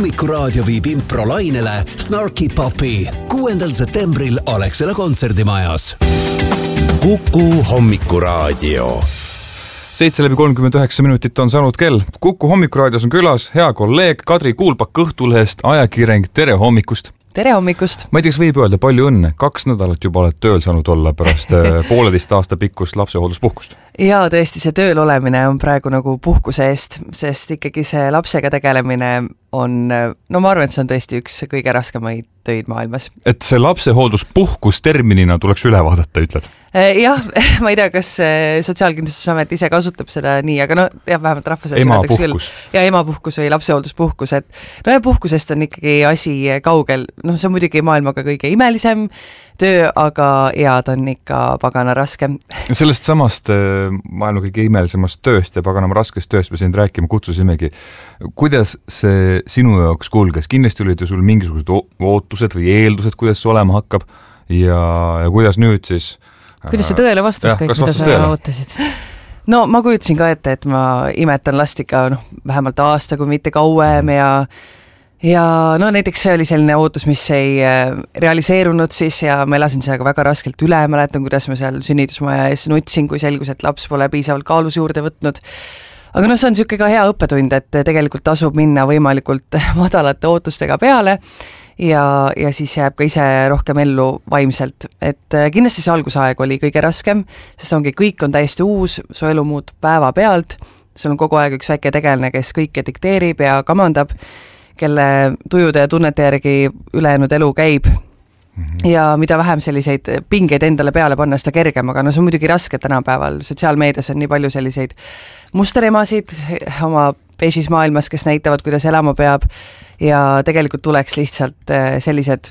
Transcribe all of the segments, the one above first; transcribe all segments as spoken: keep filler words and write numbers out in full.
Hommikuraadio viib improlainele Snarky Puppy kuuendal septembril Alexela kontserdimajas. Kuku Hommikuraadio. seitse läbi kolmkümmend üheksa minutit on saanud kell. Kuku Hommikuraadios on külas hea kolleeg Kadri Kuulpak Õhtulehest, ajakirjanik. Tere hommikust! Tere hommikust! Ma ei teaks, võib öelda palju õnne. Kaks nädalat juba oled tööl saanud olla pärast pooleteist aasta pikkust lapsehoolduspuhkust. Jaa, tõesti, see tööl olemine on praegu nagu puhkuse eest, sest ikkagi see lapsega tegelemine on, no ma arvan, et see on tõesti üks kõige raskemaid töid maailmas. Et see lapsehoolduspuhkus terminina tuleks üle vaadata, ütled? Jah, ma ei tea, kas Sotsiaalkindlustusamet ise kasutab seda nii, aga no jah, vähemalt rahva seas öeldakse küll. Ja emapuhkus või lapsehoolduspuhkus, et no ja puhkusest on ikkagi asi kaugel. No see on muidugi maailmaga kõige imelisem töö, aga ja ta on ikka pagana raske. Sellest samast maailma kõige imelisemast tööst ja paganama raskest tööst me sind rääkima kutsusimegi. Kuidas see sinu jaoks kulges? Kindlasti olid ju sul mingisugused ootused või eeldused, kuidas see olema hakkab ja, ja kuidas nüüd siis Kuidas see tõele vastas ja, kõik, mida sa ootasid? No ma kujutasin ka ette, et ma imetan last ikka no, vähemalt aasta, kui mitte kauem ja, ja no näiteks see oli selline ootus, mis ei realiseerunud siis ja ma elasin sellega väga raskelt üle. Mäletan, kuidas ma seal sünnitusmaja ees nutsin, kui selgus, et laps pole piisavalt kaalus juurde võtnud. Aga no see on siuke ka hea õppetund, et tegelikult tasub minna võimalikult madalate ootustega peale ja, ja siis jääb ka ise rohkem ellu vaimselt. Et kindlasti see algusaeg oli kõige raskem, sest ongi kõik on täiesti uus, su elu muutub päeva pealt, sul on kogu aeg üks väike tegelane, kes kõike dikteerib ja kamandab, kelle tujude ja tunnete järgi ülejäänud elu käib. Mm-hmm. Ja mida vähem selliseid pingeid endale peale panna, seda kergem, aga no see on muidugi raske tänapäeval. Sotsiaalmeedias on nii palju selliseid musteremasid oma peesis maailmas, kes näitavad, kuidas elama peab ja tegelikult tuleks lihtsalt sellised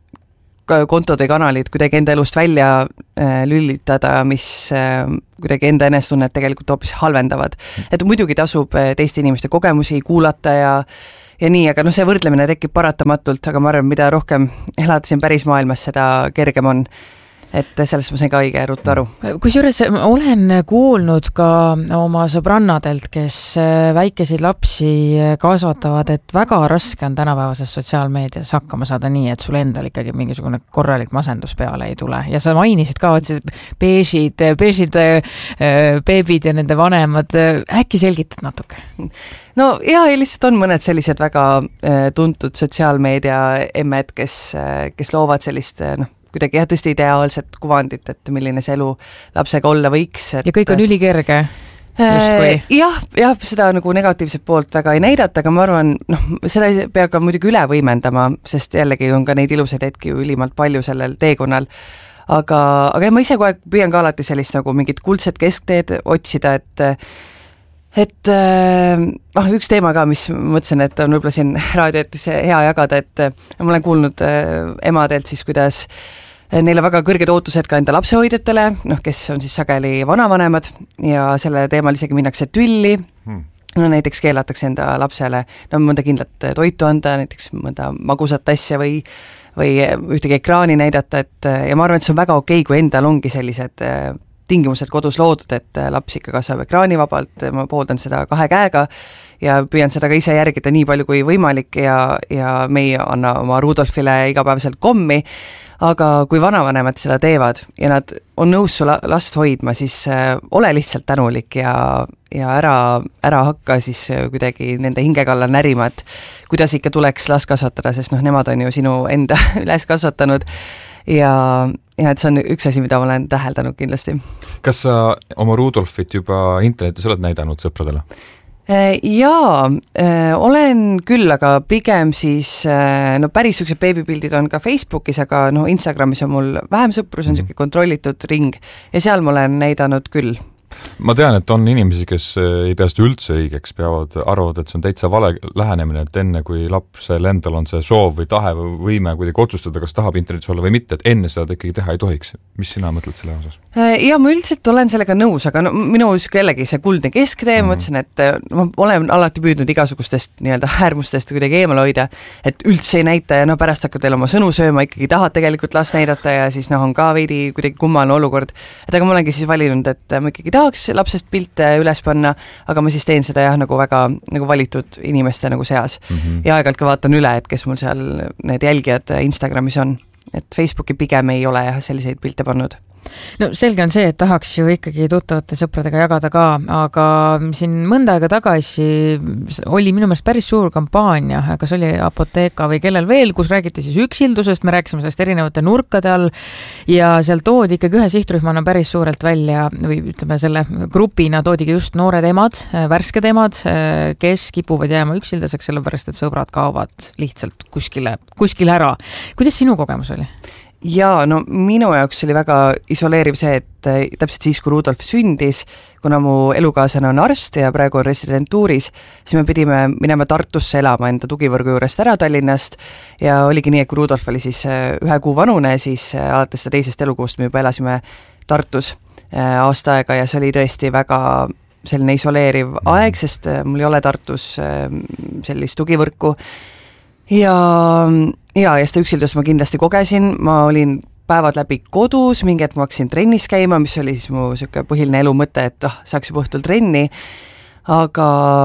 kontod või kanalid kuidagi enda elust välja lülitada, mis kuidagi enda enestunnet tegelikult hoopis halvendavad. Et muidugi tasub teiste inimeste kogemusi kuulata ja Ja nii, aga no see võrdlemine tekib paratamatult, aga ma arvan, mida rohkem elad siin päris maailmas, seda kergem on. Et sellest ma sain ka õige ruttu aru. Kusjuures olen kuulnud ka oma sõbrannadelt, kes väikeseid lapsi kasvatavad, et väga raske on tänapäevases sotsiaalmeedias hakkama saada nii, et sul endal ikkagi mingisugune korralik masendus peale ei tule. Ja sa mainisid ka, et beežid, beežid beebid ja nende vanemad. Äkki selgitad natuke? No ja lihtsalt on mõned sellised väga tuntud sotsiaalmeedia emmed, kes, kes loovad sellist noh, kuidagi jah, tõesti ideaalset kuvandit, et milline see elu lapsega olla võiks. Et ja kõik on ülikerge. Justkui. Jah, jah, seda nagu negatiivset poolt väga ei näidata, aga ma arvan, noh, seda ei pea ka muidugi üle võimendama, sest jällegi on ka neid ilusaid hetki ülimalt palju sellel teekonnal. Aga, aga ma ise kogu aeg püüan ka alati sellist nagu mingit kuldset keskteed otsida, et et ah, üks teema ka, mis mõtlesin, et on võib-olla siin raadioetis hea jagada, et ma olen kuulnud emadelt siis, kuidas neil on väga kõrged ootused ka enda lapsehoidjatele, noh, kes on siis sageli vanavanemad ja selle teemal isegi minnakse tülli. Hmm. No näiteks keelatakse enda lapsele no, mõnda kindlat toitu anda, näiteks mõnda magusat asja või, või ühtegi ekraani näidata, et ja ma arvan, et see on väga okei, kui endal ongi sellised tingimused kodus loodud, et laps ikka kasvab ekraanivabalt, ma pooldan seda kahe käega ja püüan seda ka ise järgida nii palju kui võimalik ja, ja me ei anna oma Rudolfile igapäevaselt kommi, aga kui vanavanemad seda teevad ja nad on nõus su last hoidma, siis ole lihtsalt tänulik ja, ja ära, ära hakka siis kuidagi nende hinge kallal närima, et kuidas ikka tuleks last kasvatada, sest noh, nemad on ju sinu enda üles kasvatanud ja, ja et see on üks asi, mida ma olen täheldanud kindlasti. Kas sa oma Rudolfit juba internetis oled näidanud sõpradele? Jaa, olen küll, aga pigem siis, no päris sellised beebipildid on ka Facebookis, aga no Instagramis on mul vähem sõpru, see on selline kontrollitud ring ja seal ma olen näidanud küll. Ma tean, et on inimesi, kes ei pea seda üldse õigeks, peavad arvavad, et see on täitsa vale lähenemine, et enne kui lapsel endal on see soov või tahe või võime kuidagi otsustada, kas tahab internetis olla või mitte, et enne seda ikkagi teha ei tohiks. Mis sina mõtled selle osas? Ja ma üldiselt olen sellega nõus, aga no, minu jällegi see kuldne kesktee, mm-hmm. mõtlesin, et ma olen alati püüdnud igasugustest nii-öelda äärmustest kuidagi eemal hoida, et üldse ei näita ja no pärast hakkad teil oma sõnu sööma, ikkagi tahad tegelikult last näidata ja siis noh, on ka veidi kuidagi kummaline olukord. Et aga ma olengi siis valinud, et ma ikkagi tahaks lapsest pilte üles panna, aga ma siis teen seda jah, nagu väga nagu valitud inimeste nagu seas mm. -hmm. Ja aeg-ajalt ka vaatan üle, et kes mul seal need jälgijad Instagramis on. Et Facebooki pigem ei ole jah selliseid pilte pannud. No selge on see, et tahaks ju ikkagi tuttavate sõpradega jagada ka, aga siin mõnda aega tagasi oli minu meelest päris suur kampaania, kas oli Apotheka või kellel veel, kus räägiti siis üksildusest, me rääkisime sellest erinevate nurkade all ja seal toodi ikkagi ühe sihtrühmana päris suurelt välja või ütleme selle grupina toodigi just noored emad, värsked emad, kes kipuvad jääma üksildaseks, sellepärast et sõbrad kaovad lihtsalt kuskile, kuskile ära. Kuidas sinu kogemus oli? Jaa, no minu jaoks oli väga isoleeriv see, et täpselt siis, kui Rudolf sündis, kuna mu elukaaslane on arst ja praegu on residentuuris, siis me pidime minema Tartusse elama enda tugivõrgu juurest ära Tallinnast ja oligi nii, et kui Rudolf oli siis ühe kuu vanune, siis alates seda teisest elukuust me juba elasime Tartus aasta aega ja see oli tõesti väga selline isoleeriv aeg, sest mul ei ole Tartus sellist tugivõrku. Ja, ja, ja seda üksildust ma kindlasti kogesin, ma olin päevad läbi kodus, mingi hetk ma hakkasin trennis käima, mis oli siis mu siuke põhiline elu mõte, et oh, saaks juba õhtul trenni, aga,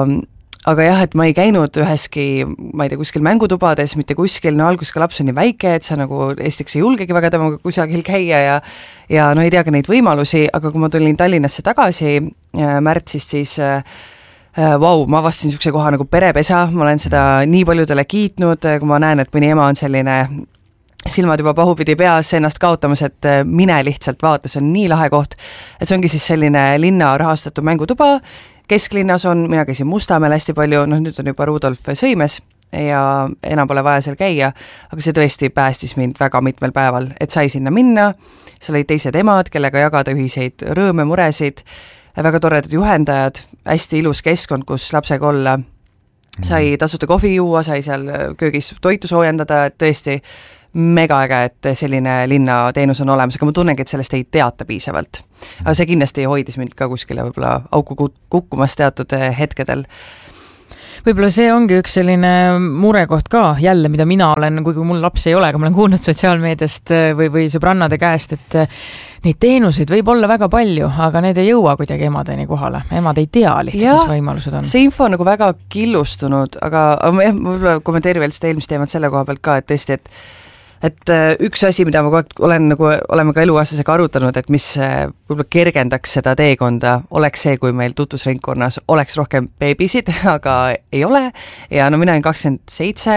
aga jah, et ma ei käinud üheski, ma ei tea, kuskil mängutubades, mitte kuskil, no algus ka laps on nii väike, et sa nagu esiteks ei julgegi väga temaga kusagil käia ja, ja no ei tea ka neid võimalusi, aga kui ma tulin Tallinnasse tagasi märtsist, siis Vau, wow, ma avastasin niisuguse koha nagu perepesa, ma olen seda nii paljudele kiitnud, kui ma näen, et mõni ema on selline silmad juba pahupidi peas ennast kaotamas, et mine lihtsalt vaata, see on nii lahe koht, et see ongi siis selline linna rahastatud mängutuba, kesklinnas on, mina käisin Mustamäel hästi palju, noh nüüd on juba Rudolf Sõimes ja enam pole vaja seal käia, aga see tõesti päästis mind väga mitmel päeval, et sai sinna minna, seal olid teised emad, kellega jagada ühiseid rõõme, muresid, väga toredad juhendajad, hästi ilus keskkond, kus lapsega olla, sai tasuta kohvi juua, sai seal köögis toitu soojendada, et tõesti mega äge, et selline linnateenus on olemas, aga ma tunnengi, et sellest ei teata piisavalt. Aga see kindlasti hoidis mind ka kuskile võib-olla auku kukkumas teatud hetkedel. Võib-olla see ongi üks selline murekoht ka jälle, mida mina olen, kuigi mul laps ei ole, aga ma olen kuulnud sotsiaalmeediast või, või sõbrannade käest, et neid teenuseid võib olla väga palju, aga need ei jõua kuidagi emadeni kohale. Emad ei tea lihtsalt, ja, mis võimalused on. See info on nagu väga killustunud, aga, aga ma võib-olla kommenteerin veel seda eelmist teemat selle koha pealt ka, et tõesti, et et üks asi, mida ma kogu aeg olen nagu, oleme ka eluaastasega arutanud, et mis võib-olla kergendaks seda teekonda, oleks see, kui meil tutvusringkonnas oleks rohkem beebisid, aga ei ole. Ja no mina olen kakskümmend seitse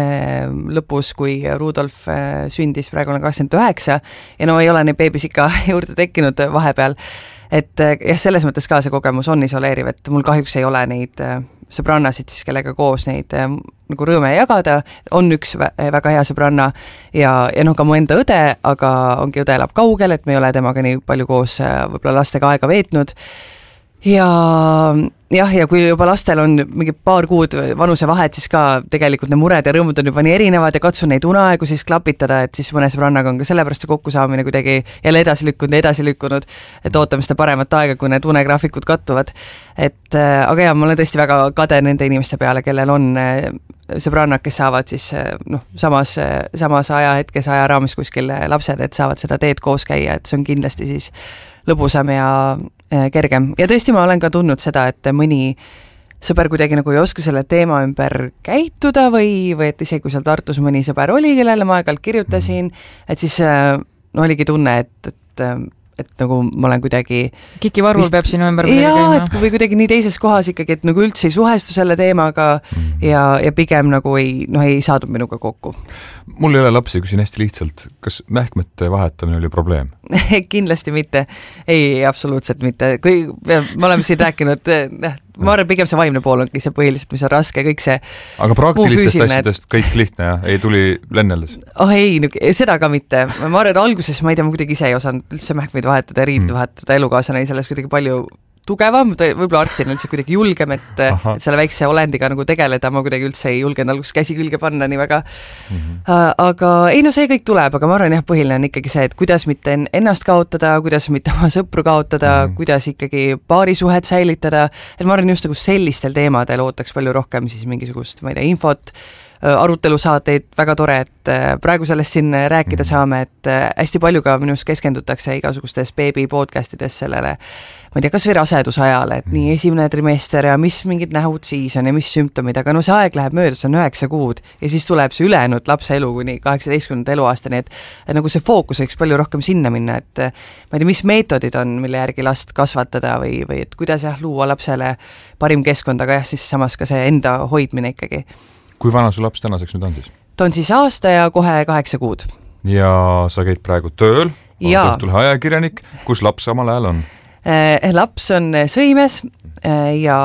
lõpus, kui Rudolf sündis, praegu olen kakskümmend üheksa ja no ei ole neid beebis ikka juurde tekkinud vahepeal. Et jah, selles mõttes ka see kogemus on isoleeriv, et mul kahjuks ei ole neid sõbrannasid siis, kellega koos neid nagu rõõme jagada, on üks väga hea sõbranna ja, ja noh, ka mu enda õde, aga ongi õde elab kaugel, et me ei ole temaga nii palju koos võib-olla lastega aega veetnud. Ja jah, ja kui juba lastel on mingi paar kuud vanuse vahet, siis ka tegelikult need mured ja rõõmud on juba nii erinevad ja katsun neid uneaegu siis klapitada, et siis mõne sõbrannaga on ka sellepärast kokkusaamine kuidagi jälle edasi lükkunud ja edasi lükkunud, et ootame seda paremat aega, kui need unegraafikud kattuvad. Et aga jah, ma olen tõesti väga kade nende inimeste peale, kellel on sõbrannad, kes saavad siis noh, samas, samas aja hetkes aja raamis kuskil lapsed, et saavad seda teed koos käia, et see on kindlasti siis lõbusam ja kergem. Ja tõesti ma olen ka tundnud seda, et mõni sõber kuidagi nagu ei oska selle teema ümber käituda või, või et isegi kui seal Tartus mõni sõber oli, kellele ma aeg-ajalt kirjutasin, et siis no oligi tunne, et, et et nagu ma olen kuidagi Kiki Varvul vist, peab sinu ümber jaa, et või kuidagi nii teises kohas ikkagi, et nagu üldse ei suhestu selle teemaga ja, ja pigem nagu ei, noh, ei saadud minuga kokku. Mul ei ole lapsi, küsin hästi lihtsalt, kas mähkmete vahetamine oli probleem? Kindlasti mitte. Ei, absoluutselt mitte. Kui me oleme siin rääkinud, ma arvan, pigem see vaimne pool ongi see põhiliselt, mis on raske, kõik see aga praktilistest asjadest kõik lihtne ja ei tuli lenneldes? Oh ei, seda ka mitte. Ma arvan, et alguses ma ei tea, ma kuidagi ise ei osanud üldse mähkmeid vahetada, riitu vahetada, elukaaslane selles kuidagi palju tugevam, võib-olla arstina üldse kuidagi julgem, et, et selle väikse olendiga nagu tegeleda, ma kuidagi üldse ei julgenud alguses käsi külge panna nii väga. Mm-hmm. Aga ei, no see kõik tuleb, aga ma arvan, jah, põhiline on ikkagi see, et kuidas mitte ennast kaotada, kuidas mitte oma sõpru kaotada, mm-hmm. kuidas ikkagi paarisuhet säilitada, et ma arvan just nagu sellistel teemadel ootaks palju rohkem siis mingisugust, ma ei tea, infot, arutelusaateid, väga tore, et praegu sellest siin rääkida saame, et hästi palju ka minust keskendutakse igasugustes beebi podcastides sellele, ma ei tea, kas või rasedusajale, et nii esimene trimester ja mis mingid nähud siis on ja mis sümptomid, aga no see aeg läheb mööda, see on üheksa kuud ja siis tuleb see ülejäänud lapse elu kuni kaheksateistkümnenda eluaastani, et, et nagu see fookus võiks palju rohkem sinna minna, et ma ei tea, mis meetodid on, mille järgi last kasvatada või, või et kuidas jah, luua lapsele parim keskkond, aga jah, siis samas ka see enda hoidmine ikkagi. Kui vana su laps tänaseks nüüd on siis? Ta on siis aasta ja kohe kaheksa kuud. Ja sa käid praegu tööl, oled Õhtulehe ajakirjanik, kus laps samal ajal on? Laps on Sõimes ja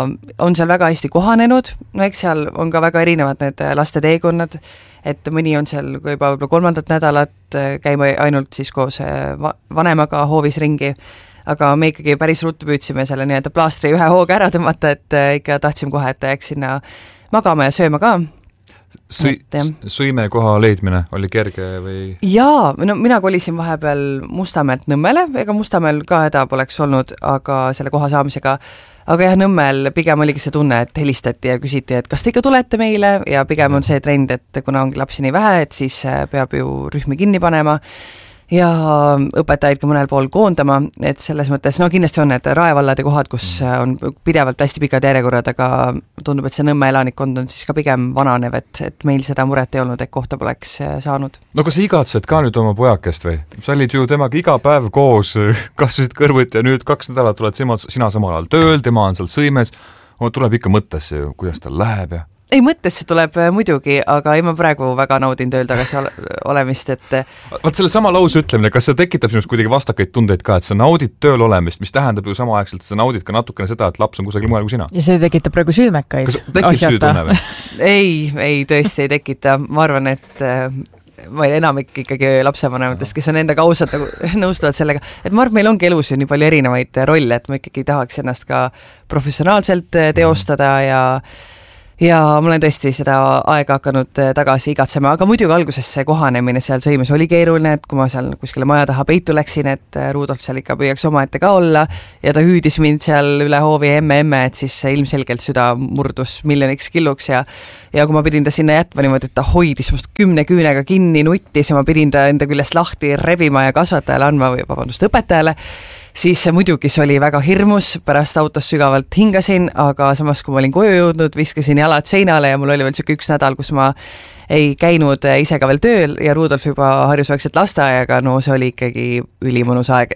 on seal väga hästi kohanenud, no eks seal on ka väga erinevad need laste teekonnad, et mõni on seal juba kolmandat nädalat, käime ainult siis koos vanemaga hoovis ringi, aga me ikkagi päris ruttu püüdsime selle nii-öelda plaastri ühe hooga ära tõmmata, et ikka tahtsime kohe, et ta jääks sinna magama ja sööma ka. Sõi, Sõime koha leidmine oli kerge või? Jaa, no mina kolisin vahepeal Mustamäelt Nõmmele, ega Mustamäel ka häda poleks olnud, aga selle koha saamisega, aga jah, Nõmmel pigem oligi see tunne, et helistati ja küsiti, et kas te ikka tulete meile ja pigem on see trend, et kuna ongi lapsi nii vähe, et siis peab ju rühmi kinni panema ja õpetajaid ka mõnel pool koondama, et selles mõttes, no kindlasti on need raevallade kohad, kus on pidevalt hästi pikad järjekorrad, aga tundub, et see Nõmme elanikkond on siis ka pigem vananev, et, et meil seda muret ei olnud, et kohta poleks saanud. No kas igatsed ka nüüd oma pojakest või? Sa olid ju temaga iga päev koos, kasvasid kõrvuti ja nüüd kaks nädalat oled sina, sina samal ajal tööl, tema on seal Sõimes, tuleb ikka mõttesse ju, kuidas tal läheb ja ei, mõttesse tuleb muidugi, aga ei, ma praegu väga naudin tööl tagasi olemist, et vaat selle sama lause ütlemine, kas see tekitab sinust kuidagi vastakaid tundeid ka, et sa naudid tööl olemist, mis tähendab ju samaaegselt, sa naudid ka natukene seda, et laps on kusagil mujal kui sina? Ja see tekitab praegu süümekaid. Kas tekib süütunne või? ei, ei, tõesti ei tekita. Ma arvan, et ma ei enamik ikkagi lapsevanematest, kes on endaga ausalt nagu nõustuvad sellega, et ma arvan, meil ongi elus ju nii palju erinevaid rolle, et ma ikkagi tahaks ennast ka professionaalselt teostada ja ja ma olen tõesti seda aega hakanud tagasi igatsema, aga muidugi alguses see kohanemine seal Sõimes oli keeruline, et kui ma seal kuskile maja taha peitu läksin, et Rudolf seal ikka püüaks omaette ka olla ja ta hüüdis mind seal üle hoovi emme, emme, et siis ilmselgelt süda murdus miljoniks killuks ja ja kui ma pidin ta sinna jätma niimoodi, et ta hoidis must kümne küünega kinni, nuttis ja ma pidin ta enda küljest lahti rebima ja kasvatajale andma või vabandust, õpetajale, siis muidugi see oli väga hirmus, pärast autos sügavalt hingasin, aga samas kui ma olin koju jõudnud, viskasin jalad seinale ja mul oli veel siuke üks nädal, kus ma ei käinud ise ka veel tööl ja Rudolf juba harjus vaikselt lasteajaga, no see oli ikkagi ülimõnus aeg.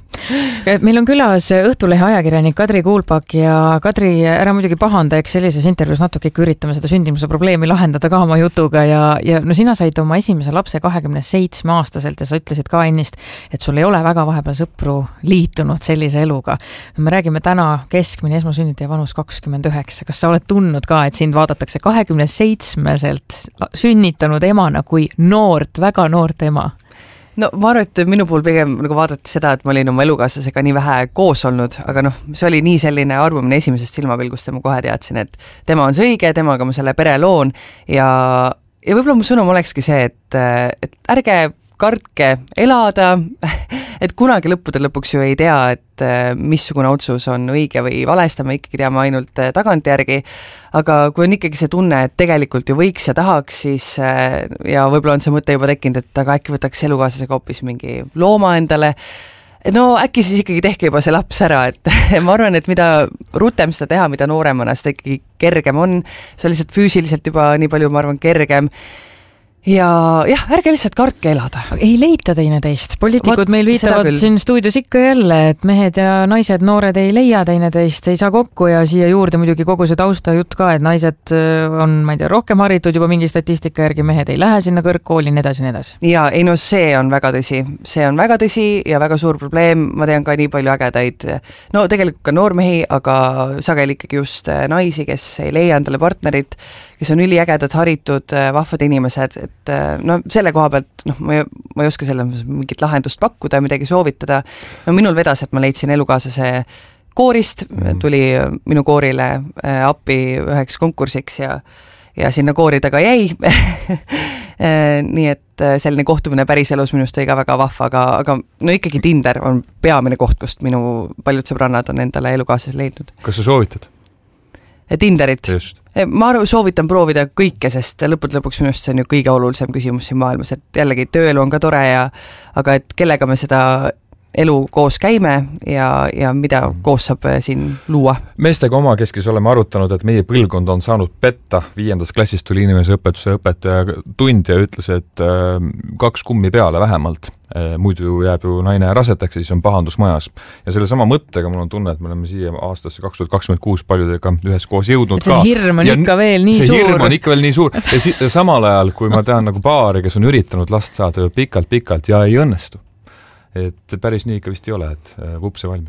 Meil on külas Õhtulehe ajakirjanik Kadri Kuulpak ja Kadri, ära muidugi pahanda, eks sellises intervjuus natuke ikka üritame seda sündimuse probleemi lahendada ka oma jutuga ja, ja no sina said oma esimese lapse kahekümne seitsme aastaselt ja sa ütlesid ka ennist, et sul ei ole väga vahepeal sõpru liitunud sellise eluga. Me räägime täna keskmine esmasünnitaja vanus kakskümmend üheksa. Kas sa oled tundnud ka, et sind vaadatakse kahekümne seitsmeselt sünnitanud emana kui noort, väga noort ema? No ma arvan, et minu puhul pigem nagu vaadati seda, et ma olin oma elukaaslasega nii vähe koos olnud, aga noh, see oli nii selline arvamine esimesest silmapilgust ja ma kohe teadsin, et tema on see õige, temaga ma selle pere loon ja, ja võib-olla mu sõnum olekski see, et, et ärge kartke elada, et kunagi lõppude lõpuks ju ei tea, et missugune otsus on õige või valesta, me ikkagi teame ainult tagantjärgi, aga kui on ikkagi see tunne, et tegelikult ju võiks ja tahaks, siis ja võib-olla on see mõte juba tekkinud, et aga äkki võtaks elukaaslasega hoopis mingi looma endale, no äkki siis ikkagi tehke juba see laps ära, et ma arvan, et mida rutem seda teha, mida nooremana seda ikkagi kergem on, see on lihtsalt füüsiliselt juba nii palju, ma arvan, kergem. Ja jah, ärge lihtsalt kartke elada. Ei leita teineteist. Poliitikud Vat, meil viitavad siin stuudios ikka jälle, et mehed ja naised, noored ei leia teineteist, ei saa kokku ja siia juurde muidugi kogu see tausta jutt ka, et naised on, ma ei tea, rohkem haritud juba mingi statistika järgi, mehed ei lähe sinna kõrgkooli, nii edasi, nii edasi. Ja ei no see on väga tõsi. See on väga tõsi ja väga suur probleem. Ma tean ka nii palju ägedaid, no tegelikult ka noormehi, aga sageli ikkagi just naisi, kes ei leia endale partnerit, kes on üliägedad, haritud, vahvad inimesed, et no selle koha pealt, noh, ma ei, ma ei oska selle mingit lahendust pakkuda ja midagi soovitada. No minul vedas, et ma leidsin elukaaslase koorist, tuli minu koorile appi üheks konkursiks ja, ja sinna koori taga jäi. Nii et selline kohtumine päris elus minust oli ka väga vahva, aga, aga no ikkagi Tinder on peamine koht, kust minu paljud sõbrannad on endale elukaaslase leidnud. Kas sa soovitad? Tinderit. Just. ma arvan, soovitan proovida kõike, sest lõppude lõpuks minu arust see on ju kõige olulisem küsimus siin maailmas, et jällegi tööelu on ka tore ja aga et kellega me seda elu koos käime ja, ja mida koos saab siin luua. Meestega omakeskis oleme arutanud, et meie põlvkond on saanud petta. Viiendas klassis tuli inimese õpetuse õpetaja tund ja ütles, et äh, kaks kummi peale vähemalt. Äh, muidu jääb ju naine rasetaks ja siis on pahandus majas. Ja selle sama mõttega mul on tunne, et me oleme siia aastasse kaks tuhat kakskümmend kuus paljudega ühes koos jõudnud et see ka. hirm on ja ikka veel nii see suur. See hirm on ikka veel nii suur. Ja, si ja samal ajal, kui ma tean nagu paari, kes on üritanud last saada pikalt-pikalt ja ei õnnestu. Et päris nii ikka vist ei ole, et vupse valmis.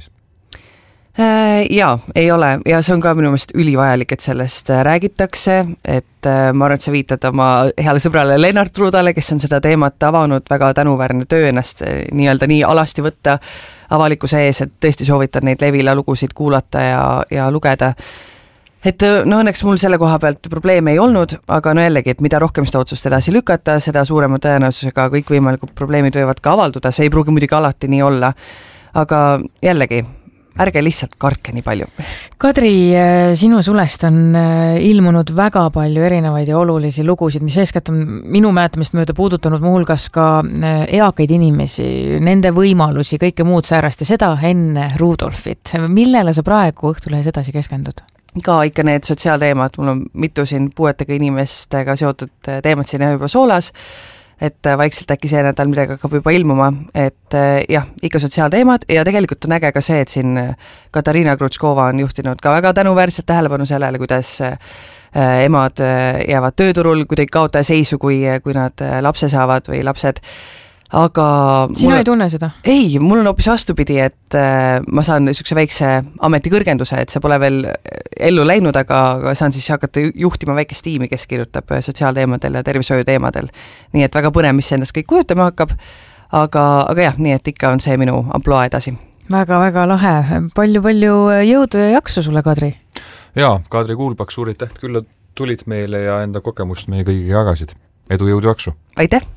Jaa, ei ole ja see on ka minu meelest ülivajalik, et sellest räägitakse, et ma arvan, et sa viitad oma heale sõbrale Lennart Ruudale, kes on seda teemat avanud, väga tänuväärne töö ennast nii-öelda nii alasti võtta avalikkuse ees, et tõesti soovitan neid Levila lugusid kuulata ja, ja lugeda. Et no õnneks mul selle koha pealt probleeme ei olnud, aga no jällegi, et mida rohkem seda otsust edasi lükata, seda suurema tõenäosusega kõik võimalikud probleemid võivad ka avalduda, see ei pruugi muidugi alati nii olla. Aga jällegi, ärge lihtsalt kartke nii palju. Kadri, sinu sulest on ilmunud väga palju erinevaid ja olulisi lugusid, mis eeskätt on minu mäletamist mööda puudutanud muuhulgas ka eakaid inimesi, nende võimalusi, kõike muud säärast ja seda enne Rudolfit. Millele sa praegu Õhtulehes edasi keskendud? Ka ikka need sotsiaalteemad, mul on mitu siin puuetega inimestega seotud teemad siin juba soolas, et vaikselt äkki see nädal midagi hakkab juba ilmuma, et jah, ikka sotsiaalteemad ja tegelikult on äge ka see, et siin Katariina Krutškova on juhtinud ka väga tänuväärselt tähelepanu sellele, kuidas emad jäävad tööturul, kuidagi kaotaja seisu, kui, kui nad lapse saavad või lapsed. Aga sina mul... ei tunne seda? Ei, mul on hoopis vastupidi, et äh, ma saan niisuguse väikse ametikõrgenduse, et see pole veel ellu läinud, aga, aga saan siis hakata juhtima väikest tiimi, kes kirjutab sotsiaalteemadel ja tervishoiuteemadel. Nii et väga põnev, mis see endast kõik kujutama hakkab, aga, aga jah, nii et ikka on see minu amploa edasi. Väga-väga lahe. Palju-palju jõudu ja jaksu sulle, Kadri! Jaa, Kadri Kuulbak, suurid täht küll tulid meile ja enda kogemust meie kõigiga jagasid. Edu, jõudu, jaksu! Aitäh!